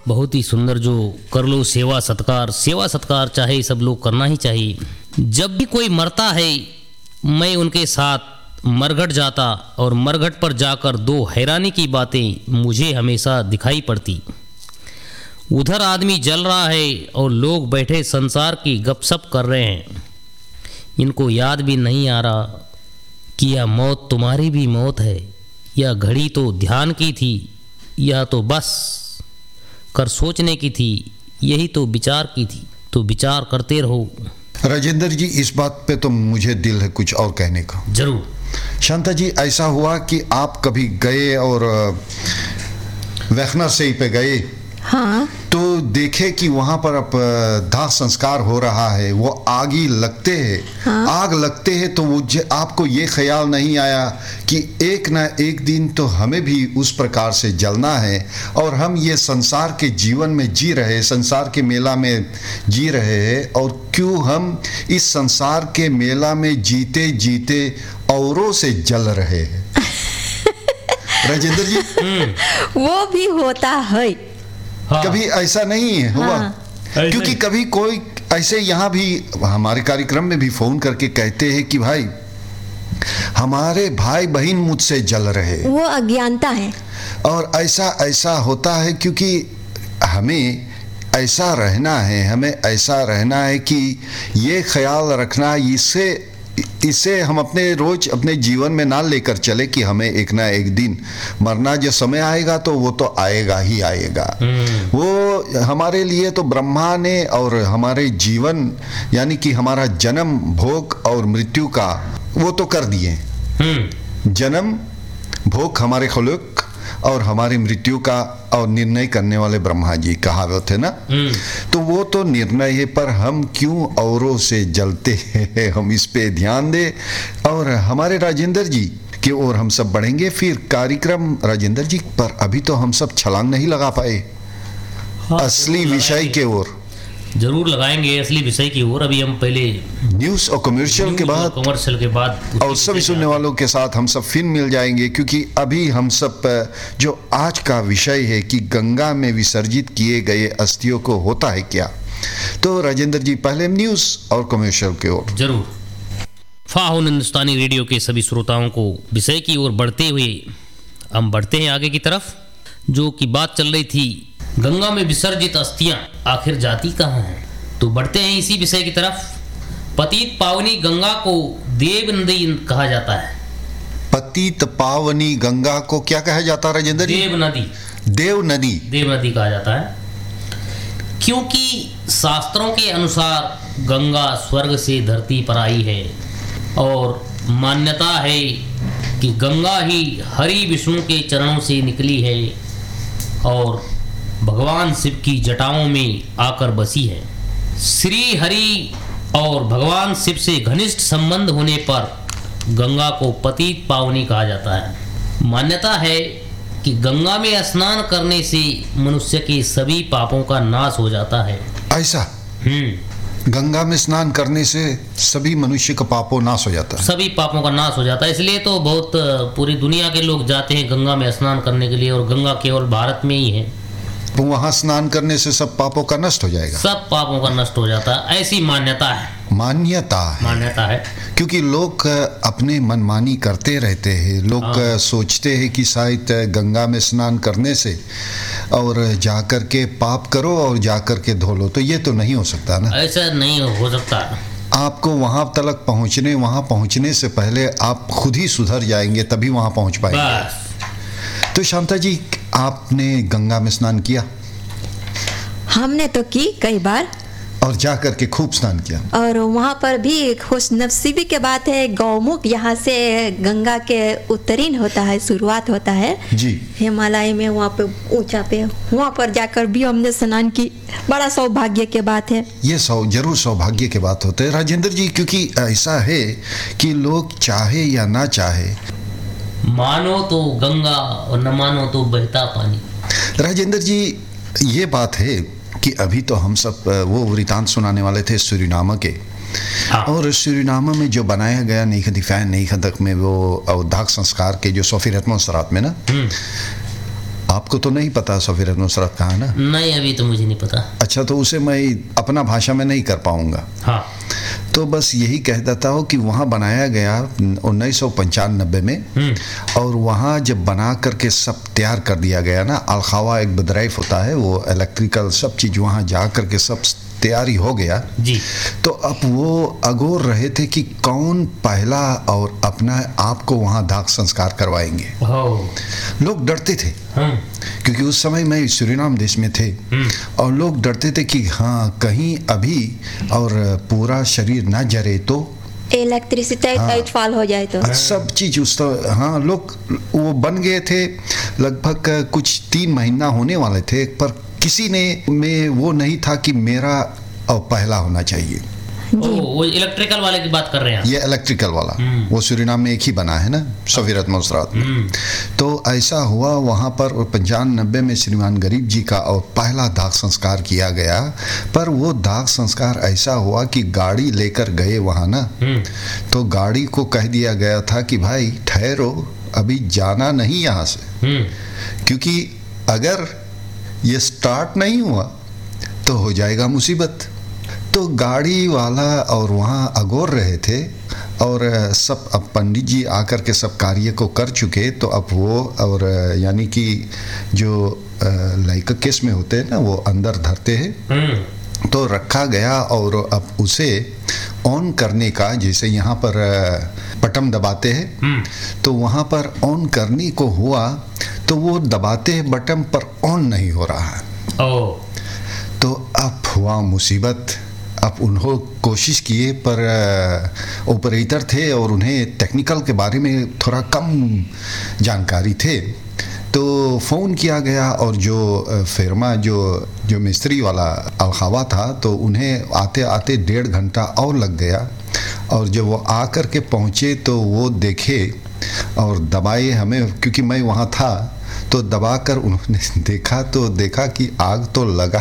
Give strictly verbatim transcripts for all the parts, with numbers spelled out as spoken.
बहुत ही सुंदर जो कर लो सेवा सत्कार, सेवा सत्कार चाहे सब लोग करना ही चाहिए। जब भी कोई मरता है मैं उनके साथ मरघट जाता और मरघट पर जाकर दो हैरानी की बातें मुझे हमेशा दिखाई पड़ती। उधर आदमी जल रहा है और लोग बैठे संसार की गपशप कर रहे हैं। इनको याद भी नहीं आ रहा कि यह मौत तुम्हारी भी मौत है। यह घड़ी तो ध्यान की थी, यह तो बस कर सोचने की थी, यही तो विचार की थी। तो विचार करते रहो। राजेंद्र जी, इस बात पे तो मुझे दिल है कुछ और कहने का। जरूर। शांता जी, ऐसा हुआ कि आप कभी गए और वैखना से ही पे गए? हाँ। तो देखे कि वहां पर अब दाह संस्कार हो रहा है, वो आगी लगते हैं। हाँ? आग लगते हैं तो मुझे आपको ये ख्याल नहीं आया कि एक ना एक दिन तो हमें भी उस प्रकार से जलना है और हम ये संसार के जीवन में जी रहे, संसार के मेला में जी रहे हैं, और क्यों हम इस संसार के मेला में जीते जीते औरों से जल रहे हैं। राजेंद्र जी, वो भी होता है। हाँ। कभी ऐसा नहीं हुआ? हाँ। क्योंकि कभी कोई ऐसे यहाँ भी हमारे कार्यक्रम में भी फोन करके कहते हैं कि भाई हमारे भाई बहन मुझसे जल रहे, वो अज्ञानता है। और ऐसा ऐसा होता है क्योंकि हमें ऐसा रहना है, हमें ऐसा रहना है कि ये ख्याल रखना, इससे इसे हम अपने रोज अपने जीवन में ना लेकर चले कि हमें एक ना एक दिन मरना जो समय आएगा तो वो तो आएगा ही आएगा। वो हमारे लिए तो ब्रह्मा ने और हमारे जीवन यानी कि हमारा जन्म भोग और मृत्यु का वो तो कर दिए। जन्म भोग हमारे खलुक और हमारी मृत्यु का और निर्णय करने वाले ब्रह्मा जी कहावत है ना। तो वो तो निर्णय है, पर हम क्यों औरों से जलते हैं, हम इस पे ध्यान दे। और हमारे राजेंद्र जी की ओर हम सब बढ़ेंगे फिर कार्यक्रम राजेंद्र जी, पर अभी तो हम सब छलांग नहीं लगा पाए। हाँ, असली विषय के ओर जरूर लगाएंगे, असली विषय की ओर। अभी हम पहले न्यूज और कमर्शियल के बाद कमर्शियल के बाद और सभी सुनने वालों के साथ हम सब फिर मिल जाएंगे, क्योंकि अभी हम सब जो आज का विषय है कि गंगा में विसर्जित किए गए अस्थियों को होता है क्या। तो राजेंद्र जी, पहले न्यूज और कमर्शियल की ओर। जरूर। फाहुन हिंदुस्तानी रेडियो के सभी श्रोताओं को विषय की ओर बढ़ते हुए हम बढ़ते हैं आगे की तरफ। जो कि बात चल रही थी गंगा में विसर्जित अस्थियां आखिर जाती कहाँ हैं, तो बढ़ते हैं इसी विषय की तरफ। पतित पावनी गंगा को देव नदी कहा जाता है। पतित पावनी गंगा को क्या कहा जाता है राजेंद्र जी? देव नदी। देव नदी देव नदी कहा जाता है क्योंकि शास्त्रों के अनुसार गंगा स्वर्ग से धरती पर आई है और मान्यता है कि गंगा ही हरि विष्णु के चरणों से निकली है और भगवान शिव की जटाओं में आकर बसी है। श्री हरि और भगवान शिव से घनिष्ठ संबंध होने पर गंगा को पतित पावनी कहा जाता है। मान्यता है कि गंगा में स्नान करने से मनुष्य के सभी पापों का नाश हो जाता है। ऐसा? हम्म गंगा में स्नान करने से सभी मनुष्य का पापों नाश हो जाता है। सभी पापों का नाश हो जाता है, इसलिए तो बहुत पूरी दुनिया के लोग जाते हैं गंगा में स्नान करने के लिए, और गंगा केवल भारत में ही है। तो वहां स्नान करने से सब पापों का नष्ट हो जाएगा? सब पापों का नष्ट हो जाता है, ऐसी मान्यता है। मान्यता है मान्यता है क्योंकि लोग अपने मनमानी करते रहते हैं। लोग हाँ। सोचते हैं कि शायद गंगा में स्नान करने से और जाकर के पाप करो और जाकर के धो लो, तो ये तो नहीं हो सकता ना। ऐसा नहीं हो सकता। आपको वहां तक पहुंचने वहां पहुंचने से पहले आप खुद ही सुधर जाएंगे, तभी वहां पहुंच पाएंगे। तो शांता जी, आपने गंगा में स्नान किया? हमने तो की कई बार, और जा करके खूब स्नान किया। और वहाँ पर भी खुशनसीबी के बात है, गौमुख यहाँ से गंगा के उत्तरीन होता है, शुरुआत होता है जी हिमालय में, वहाँ पे ऊंचा पे, वहाँ पर जाकर भी हमने स्नान की। बड़ा सौभाग्य की बात है ये। सौ जरूर सौभाग्य की बात होती है राजेंद्र जी, क्योंकि ऐसा है कि लोग चाहे या ना चाहे, मानो तो गंगा और न मानो तो बहता पानी। राजेंद्र जी, ये बात है कि अभी तो हम सब वो वृतांत सुनाने वाले थे सूरीनामा के। हाँ। और सूरीनामा में जो बनाया गया नहीं खदी फैन नहीं खदक में वो दाह संस्कार के जो सोफी रत्मों सरात में ना, आपको तो नहीं पता सफ़ीर नुसरत कहाँ ना? नहीं, अभी तो मुझे नहीं पता। अच्छा, तो उसे मैं अपना भाषा में नहीं कर पाऊँगा। हाँ, तो बस यही कह देता हूँ कि वहाँ बनाया गया उन्नीस सौ पंचानबे में, और वहाँ जब बना करके सब तैयार कर दिया गया ना, अलखावा एक बदराइफ होता है, वो इलेक्ट्रिकल सब चीज़ वहाँ जा करके सब तैयारी हो गया जी। तो अब वो अगोर रहे थे कि कौन पहला और अपना आप को वहाँ दाह संस्कार करवाएंगे। लोग डरते थे, क्योंकि उस समय मैं सूरीनाम देश में थे, और लोग डरते थे कि हाँ कहीं अभी और पूरा शरीर ना जरे तो इलेक्ट्रिसिटी हाँ, फॉल हो जाए तो सब चीज उस तो हाँ लोग वो बन गए थे। लगभग कुछ तीन महीना होने वाले थे, पर किसी ने में वो नहीं था कि मेरा और पहला होना चाहिए। ओ, वो इलेक्ट्रिकल वाले की बात कर रहे हैं? ये इलेक्ट्रिकल वाला, वो सूरीनाम में एक ही बना है ना, सफीरत नुसरत में। तो ऐसा हुआ वहाँ पर पंचानबे में श्रीमान गरीब जी का और पहला दाह संस्कार किया गया। पर वो दाह संस्कार ऐसा हुआ कि गाड़ी लेकर गए वहाँ ना, तो गाड़ी को कह दिया गया था कि भाई ठहरो, अभी जाना नहीं यहाँ से, क्योंकि अगर ये स्टार्ट नहीं हुआ तो हो जाएगा मुसीबत। तो गाड़ी वाला और वहाँ अगोर रहे थे, और सब अब पंडित जी आकर के सब कार्य को कर चुके, तो अब वो और यानी कि जो लाइका केस में होते हैं ना, वो अंदर धरते हैं, तो रखा गया। और अब उसे ऑन करने का, जैसे यहाँ पर बटन दबाते हैं, तो वहाँ पर ऑन करने को हुआ, तो वो दबाते हैं बटन पर ऑन नहीं हो रहा है। ओ। तो अब हुआ मुसीबत। अब उन्होंने कोशिश किए, पर ऑपरेटर थे और उन्हें टेक्निकल के बारे में थोड़ा कम जानकारी थे, तो फ़ोन किया गया, और जो फिरमा जो जो मिस्त्री वाला अलखावा था, तो उन्हें आते आते डेढ़ घंटा और लग गया। और जब वो आकर के पहुँचे तो वो देखे और दबाए हमें, क्योंकि मैं वहाँ था, तो दबाकर उन्होंने देखा, तो देखा कि आग तो लगा,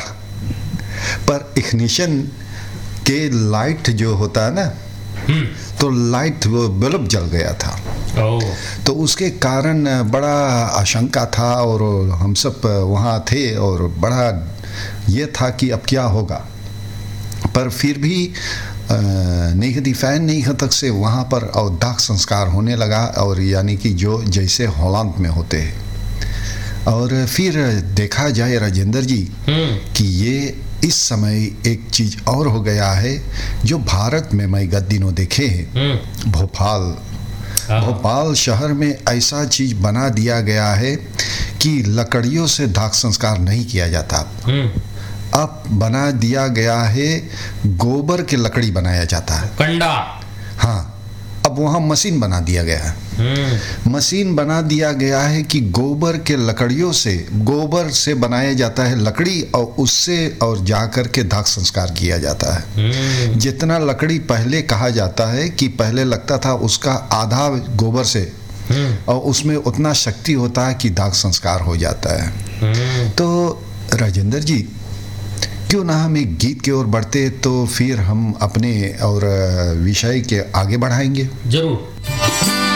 पर इग्निशन के लाइट जो होता है ना, तो लाइट वो बल्ब जल गया था। तो उसके कारण बड़ा आशंका था, और हम सब वहाँ थे, और बड़ा ये था कि अब क्या होगा। पर फिर भी नहीं दी फैन नहीं तक से वहाँ पर और दाह संस्कार होने लगा, और यानी कि जो जैसे हॉलैंड में होते हैं। और फिर देखा जाए राजेंद्र जी कि ये इस समय एक चीज़ और हो गया है, जो भारत में मैं गत दिनों देखे हैं, भोपाल भोपाल शहर में ऐसा चीज़ बना दिया गया है कि लकड़ियों से दाह संस्कार नहीं किया जाता। अब बना दिया गया है, गोबर के लकड़ी बनाया जाता है, कंडा। हाँ, अब वहाँ मशीन बना दिया गया है, मशीन बना दिया गया है कि गोबर के लकड़ियों से, गोबर से बनाया जाता है लकड़ी, और उससे और जाकर के दाह संस्कार किया जाता है। जितना लकड़ी पहले कहा जाता है कि पहले लगता था उसका आधा गोबर से, और उसमें उतना शक्ति होता है कि दाह संस्कार हो जाता है। तो राजेंद्र जी, क्यों ना हम एक गीत की ओर बढ़ते, तो फिर हम अपने और विषय के आगे बढ़ाएंगे। जरूर।